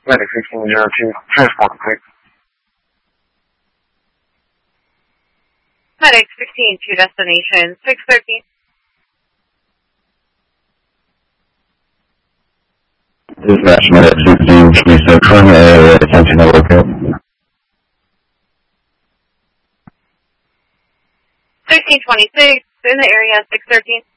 Medic 1602, transport complete. Medic 16 to destination 613. Dispatch Medic 1626 from the area, attention to locate. 1626 in the area 613.